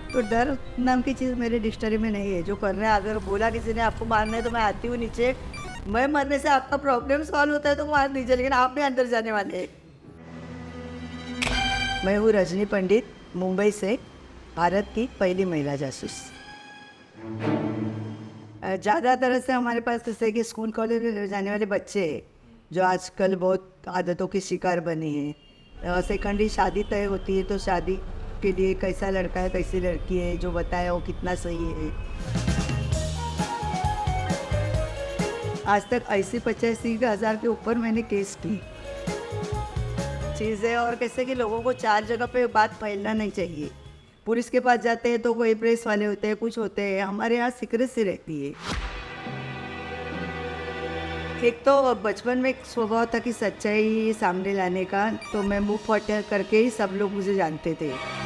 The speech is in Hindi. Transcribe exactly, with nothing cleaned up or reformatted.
तो डर नाम की चीज़ मेरे डिक्शनरी में नहीं है। जो करना है, अगर बोला किसी ने आपको मारना है तो मैं आती हूँ नीचे, मैं मरने से आपका प्रॉब्लम सॉल्व होता है तो मार दीजिए, लेकिन आप भी अंदर जाने वाले हैं। मैं हूँ रजनी पंडित, मुंबई से, भारत की पहली महिला जासूस। ज़्यादातर से हमारे पास जैसे कि स्कूल कॉलेज में जाने वाले बच्चे हैं जो आजकल बहुत आदतों के शिकार बने हैं। सेकंडली शादी तय होती है तो शादी के लिए कैसा लड़का है कैसी लड़की है, जो बताया वो कितना सही है। आज तक ऐसी पचासी हज़ार के ऊपर मैंने केस की चीज़ें, और कैसे कि लोगों को चार जगह पे बात फैलना नहीं चाहिए। पुलिस के पास जाते हैं तो कोई प्रेस वाले होते हैं, कुछ होते हैं, हमारे यहाँ सीक्रेसी रहती है। एक तो बचपन में एक स्वभाव था कि सच्चाई सामने लाने का, तो मैं मुंह फटे करके ही सब लोग मुझे जानते थे।